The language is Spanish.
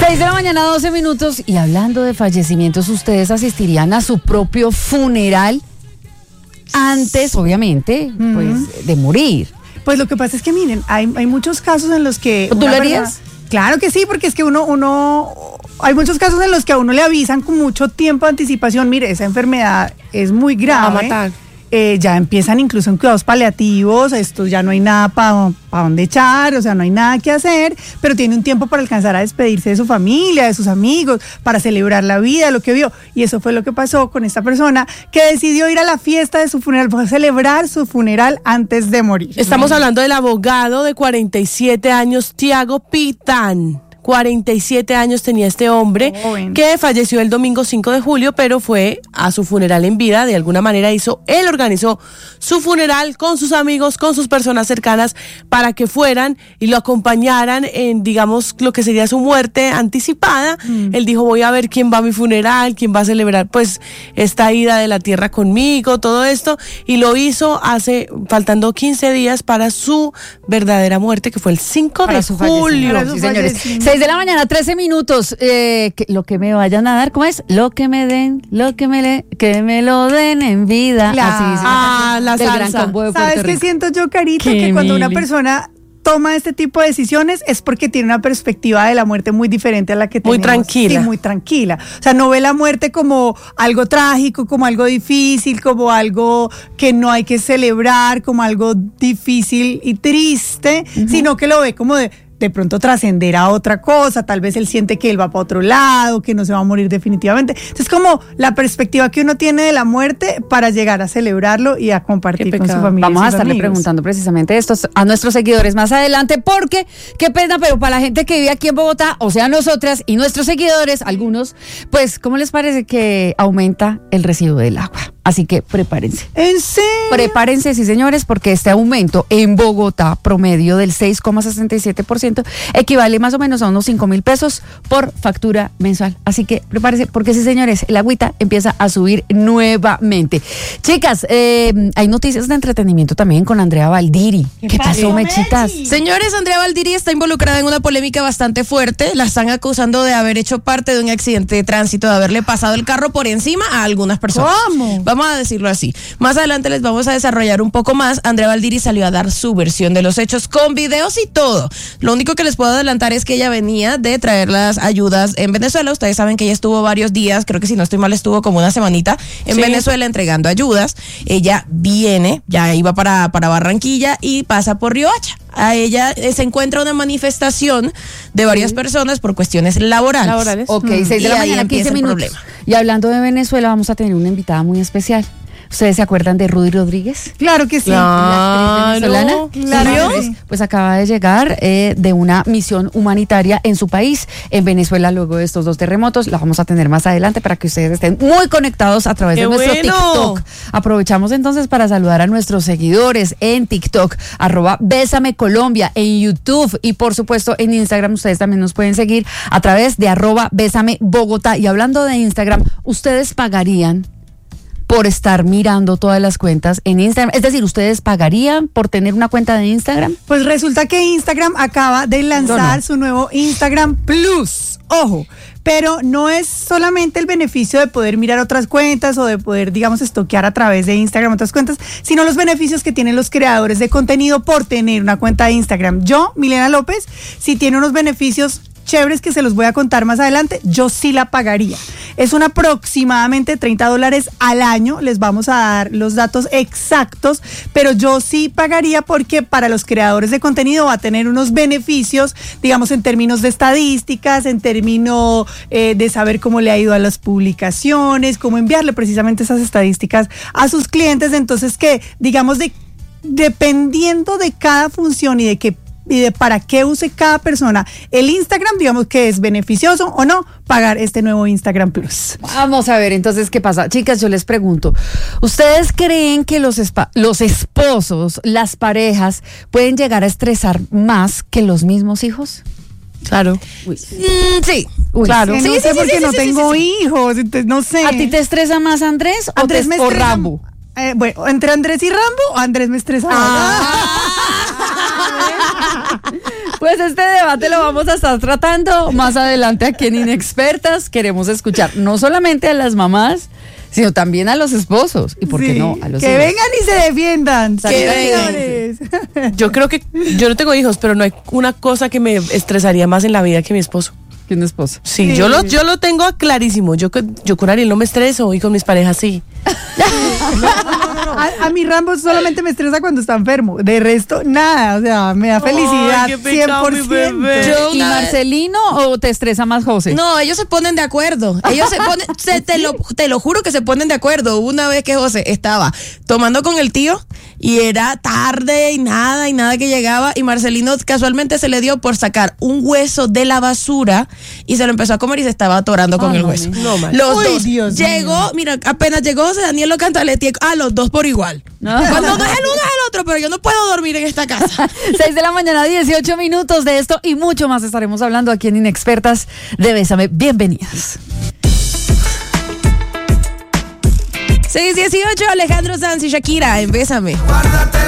6:12 a.m. Y hablando de fallecimientos, ¿ustedes asistirían a su propio funeral antes, obviamente, pues, de morir? Pues lo que pasa es que, miren, hay muchos casos en los que... ¿Tú lo harías? Claro que sí, porque es que hay muchos casos en los que a uno le avisan con mucho tiempo de anticipación, mire, esa enfermedad es muy grave. Va a matar. Ya empiezan incluso en cuidados paliativos, esto ya no hay nada para dónde echar, o sea, no hay nada que hacer, pero tiene un tiempo para alcanzar a despedirse de su familia, de sus amigos, para celebrar la vida, lo que vio. Y eso fue lo que pasó con esta persona que decidió ir a la fiesta de su funeral, fue a celebrar su funeral antes de morir. Estamos hablando del abogado de 47 años, Tiago Pitán. 47 años tenía este hombre que falleció el domingo 5 de julio, pero fue a su funeral en vida. De alguna manera él organizó su funeral con sus amigos, con sus personas cercanas, para que fueran y lo acompañaran en, digamos, lo que sería su muerte anticipada. Él dijo, voy a ver quién va a mi funeral, quién va a celebrar pues esta ida de la tierra conmigo, todo esto, y lo hizo faltando 15 días para su verdadera muerte, que fue el 5 de julio. Sí, señores. 6:13 a.m. Lo que me vayan a dar, ¿cómo es? Lo que me den, que me lo den en vida. Claro. La salsa. ¿Sabes qué siento yo, Carito? Que cuando una persona toma este tipo de decisiones es porque tiene una perspectiva de la muerte muy diferente a la que tenemos. Muy tranquila. Sí, muy tranquila. O sea, no ve la muerte como algo trágico, como algo difícil, como algo que no hay que celebrar, como algo difícil y triste, sino que lo ve como de pronto trascender a otra cosa, tal vez él siente que él va para otro lado, que no se va a morir definitivamente. Entonces, como la perspectiva que uno tiene de la muerte para llegar a celebrarlo y a compartir con su familia. Vamos a estarle preguntando precisamente esto a nuestros seguidores más adelante, porque, qué pena, pero para la gente que vive aquí en Bogotá, o sea, nosotras y nuestros seguidores, algunos, pues, ¿cómo les parece que aumenta el recibo del agua? Así que prepárense. ¿En serio? Prepárense, sí, señores, porque este aumento en Bogotá, promedio del 6,67%, equivale más o menos a unos 5.000 pesos por factura mensual. Así que prepárense, porque sí, señores, el agüita empieza a subir nuevamente. Chicas, hay noticias de entretenimiento también con Andrea Valdiri. ¿Qué pasó, Mechitas? Señores, Andrea Valdiri está involucrada en una polémica bastante fuerte. La están acusando de haber hecho parte de un accidente de tránsito, de haberle pasado el carro por encima a algunas personas. ¿Cómo? Vamos a decirlo así. Más adelante les vamos a desarrollar un poco más. Andrea Valdiri salió a dar su versión de los hechos con videos y todo. Lo único que les puedo adelantar es que ella venía de traer las ayudas en Venezuela. Ustedes saben que ella estuvo varios días, creo que si no estoy mal estuvo como una semanita en Venezuela entregando ayudas. Ella viene, ya iba para Barranquilla y pasa por Riohacha. A ella se encuentra una manifestación de varias personas por cuestiones laborales. Ok, 6:00 15 minutos. Y hablando de Venezuela, vamos a tener una invitada muy especial. ¿Ustedes se acuerdan de Rudy Rodríguez? Claro que sí. La actriz venezolana. Claro. Sí. Pues acaba de llegar de una misión humanitaria en su país, en Venezuela, luego de estos 2 terremotos. La vamos a tener más adelante para que ustedes estén muy conectados a través de nuestro TikTok. Aprovechamos entonces para saludar a nuestros seguidores en TikTok, @Bésame Colombia, en YouTube y por supuesto en Instagram. Ustedes también nos pueden seguir a través de @Bésame Bogotá. Y hablando de Instagram, ¿ustedes pagarían por estar mirando todas las cuentas en Instagram? Es decir, ¿ustedes pagarían por tener una cuenta de Instagram? Pues resulta que Instagram acaba de lanzar su nuevo Instagram Plus. Ojo, pero no es solamente el beneficio de poder mirar otras cuentas o de poder, digamos, estoquear a través de Instagram otras cuentas, sino los beneficios que tienen los creadores de contenido por tener una cuenta de Instagram. Yo, Milena López, sí tiene unos beneficios chéveres que se los voy a contar más adelante. Yo sí la pagaría. Es un aproximadamente $30 al año. Les vamos a dar los datos exactos, pero yo sí pagaría porque para los creadores de contenido va a tener unos beneficios, digamos, en términos de estadísticas, en términos de saber cómo le ha ido a las publicaciones, cómo enviarle precisamente esas estadísticas a sus clientes. Entonces, que digamos, dependiendo de cada función y de para qué use cada persona el Instagram, digamos que es beneficioso o no pagar este nuevo Instagram Plus. Vamos a ver entonces qué pasa. Chicas, yo les pregunto, ¿ustedes creen que los esposos, las parejas, pueden llegar a estresar más que los mismos hijos? Claro. Sí. Claro. No sé porque no tengo hijos, entonces no sé. ¿A ti te estresa más Andrés o Rambo? Bueno, entre Andrés y Rambo, Andrés me estresa más. Pues este debate lo vamos a estar tratando más adelante aquí en Inexpertas. Queremos escuchar no solamente a las mamás, sino también a los esposos. ¿Y por qué no? A los que hijos. vengan y se defiendan. Que señores. Yo creo que yo no tengo hijos, pero no hay una cosa que me estresaría más en la vida que mi esposo. ¿Quién es esposo? Sí, yo lo tengo clarísimo. Yo con Ariel no me estreso y con mis parejas sí. A mi Rambo solamente me estresa cuando está enfermo. De resto, nada. O sea, me da felicidad. Ay, qué pecado, mi 100%. bebé. ¿Y Marcelino o te estresa más José? No, ellos se ponen de acuerdo. Ellos se ponen, te lo juro que se ponen de acuerdo. Una vez que José estaba tomando con el tío y era tarde y nada que llegaba, y Marcelino casualmente se le dio por sacar un hueso de la basura y se lo empezó a comer y se estaba atorando con el hueso. No, man. Los Uy, dos. Dios Llegó, mío. mira, apenas llegó José Daniel lo cantaleteó a los dos por igual. Cuando no es el uno es el otro, pero yo no puedo dormir en esta casa. 6 de la mañana, 18 minutos de esto y mucho más estaremos hablando aquí en Inexpertas de Bésame. Bienvenidas. 6:18, Alejandro Sanz y Shakira en Bésame. Guárdate